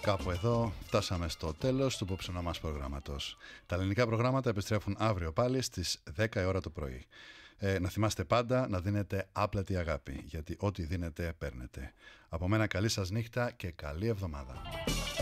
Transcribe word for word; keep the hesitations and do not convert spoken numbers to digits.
Κάπου εδώ φτάσαμε στο τέλος του απόψινού μας προγράμματος. Τα ελληνικά προγράμματα επιστρέφουν αύριο πάλι στις δέκα η ώρα το πρωί. Ε, να θυμάστε πάντα να δίνετε άπλατη αγάπη, γιατί ό,τι δίνετε παίρνετε. Από μένα καλή σας νύχτα και καλή εβδομάδα.